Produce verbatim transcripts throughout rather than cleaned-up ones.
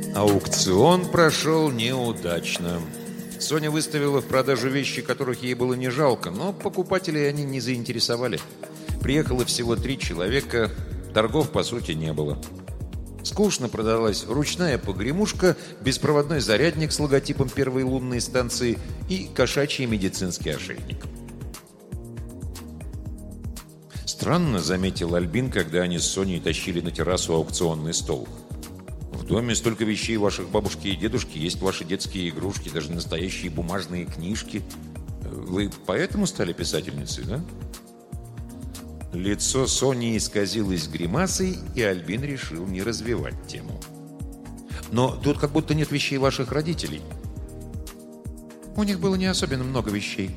Аукцион прошел неудачно. Соня выставила в продажу вещи, которых ей было не жалко, но покупателей они не заинтересовали. Приехало всего три человека, торгов по сути не было. Скучно продалась ручная погремушка, беспроводной зарядник с логотипом первой лунной станции и кошачий медицинский ошейник. Странно, заметил Альбин, когда они с Соней тащили на террасу аукционный стол. В доме столько вещей ваших бабушки и дедушки, есть ваши детские игрушки, даже настоящие бумажные книжки. Вы поэтому стали писательницей, да? Лицо Сони исказилось гримасой, и Альбин решил не развивать тему. Но тут как будто нет вещей ваших родителей. У них было не особенно много вещей.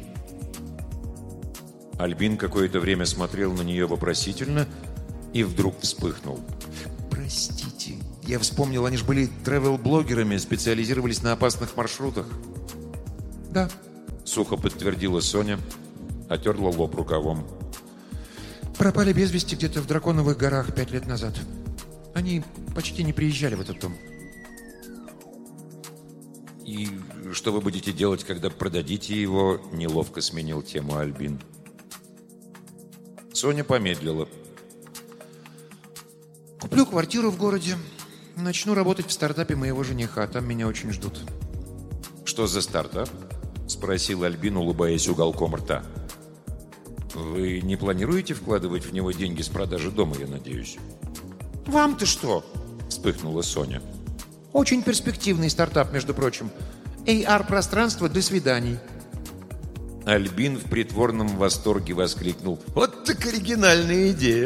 Альбин какое-то время смотрел на нее вопросительно и вдруг вспыхнул. Простите, я вспомнил, они же были тревел-блогерами, специализировались на опасных маршрутах. Да, сухо подтвердила Соня, отерла лоб рукавом. Пропали без вести где-то в Драконовых горах пять лет назад. Они почти не приезжали в этот дом. И что вы будете делать, когда продадите его? Неловко сменил тему Альбин. Соня помедлила. Куплю квартиру в городе. Начну работать в стартапе моего жениха. Там меня очень ждут. Что за стартап? Спросил Альбин, улыбаясь уголком рта. Вы не планируете вкладывать в него деньги с продажи дома, я надеюсь? Вам-то что? Вспыхнула Соня. Очень перспективный стартап, между прочим. эй ар-пространство для свиданий. Альбин в притворном восторге воскликнул. Вот так оригинальная идея.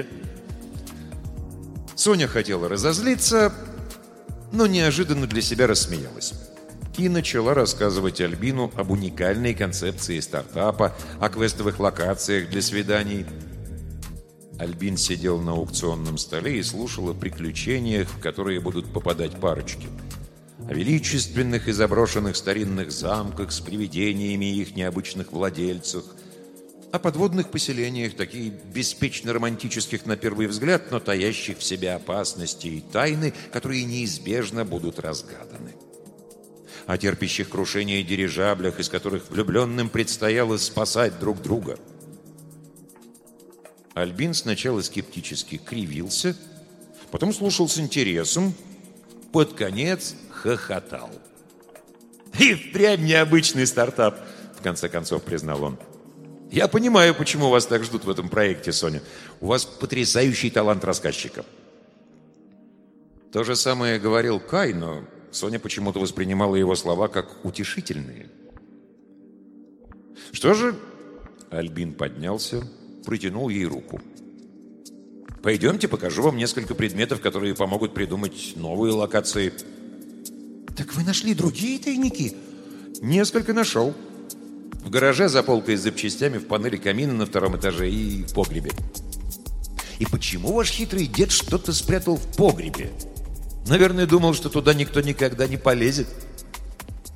Соня хотела разозлиться, но неожиданно для себя рассмеялась. И начала рассказывать Альбину об уникальной концепции стартапа, о квестовых локациях для свиданий. Альбин сидел на аукционном столе и слушал о приключениях, в которые будут попадать парочки. О величественных и заброшенных старинных замках с привидениями их необычных владельцах, о подводных поселениях, таких беспечно-романтических на первый взгляд, но таящих в себе опасности и тайны, которые неизбежно будут разгаданы. О терпящих крушение дирижаблях, из которых влюбленным предстояло спасать друг друга. Альбин сначала скептически кривился, потом слушал с интересом, под конец хохотал. «И впрямь необычный стартап», — в конце концов признал он. «Я понимаю, почему вас так ждут в этом проекте, Соня. У вас потрясающий талант рассказчика». То же самое говорил Кай, но Соня почему-то воспринимала его слова как утешительные. «Что же?» Альбин поднялся, протянул ей руку. «Пойдемте, покажу вам несколько предметов, которые помогут придумать новые локации». «Так вы нашли другие тайники?» «Несколько нашел. В гараже за полкой с запчастями, в панели камина на втором этаже и в погребе». «И почему ваш хитрый дед что-то спрятал в погребе? Наверное, думал, что туда никто никогда не полезет».